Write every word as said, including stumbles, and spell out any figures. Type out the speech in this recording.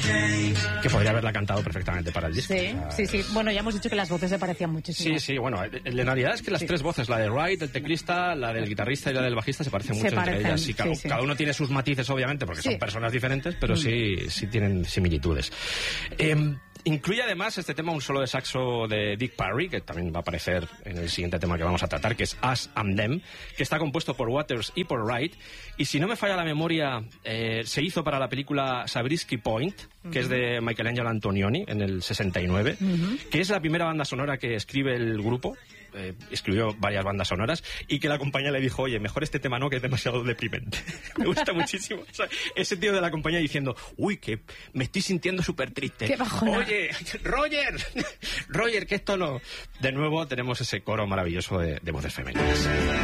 que podría haberla cantado perfectamente para el disco. Sí, o sea, sí, sí. Bueno, ya hemos dicho que las voces se parecían muchísimo. Sí, sí, bueno, la realidad es que las Sí. tres voces, la de Wright, el teclista, la del guitarrista y la del bajista, se parecen Se mucho parecen, entre ellas. Sí, cada, sí, sí. cada uno tiene sus matices, obviamente, porque Sí. son personas diferentes, pero Mm. sí, sí tienen similitudes. Eh, incluye además este tema un solo de saxo de Dick Parry, que también va a aparecer en el siguiente tema que vamos a tratar, que es Us and Them, que está compuesto por Waters y por Wright. Y si no me falla la memoria, eh, se hizo para la película Zabriskie Point, que es de Michelangelo Antonioni, en el sesenta y nueve, Ujú. que es la primera banda sonora que escribe el grupo. Eh, escribió varias bandas sonoras, y que la compañía le dijo: oye, mejor este tema no, que es demasiado deprimente. Me gusta muchísimo. O sea, ese tío de la compañía diciendo: uy, que me estoy sintiendo súper triste. Qué bajona. Oye, Roger, Roger, que esto no. De nuevo tenemos ese coro maravilloso de, de voces femeninas.